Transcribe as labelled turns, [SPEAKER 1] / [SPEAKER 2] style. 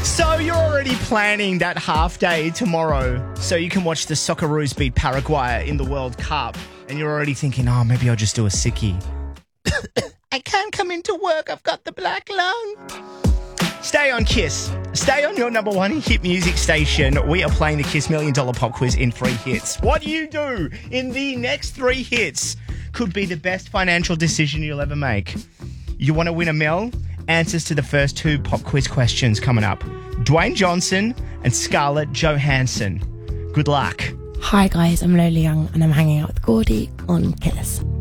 [SPEAKER 1] So you're already planning that half day tomorrow so you can watch the Socceroos beat Paraguay in the World Cup. And you're already thinking, oh, maybe I'll just do a sickie. I can't come into work. I've got the black lung. Stay on KISS. Stay on your number one hit music station. We are playing the KISS $1 Million Pop Quiz in 3 hits. What you do in the next 3 hits could be the best financial decision you'll ever make. You want to win $1 million? Answers to the first 2 pop quiz questions coming up. Dwayne Johnson and Scarlett Johansson. Good luck.
[SPEAKER 2] Hi guys, I'm Lola Young and I'm hanging out with Gordy on KISS.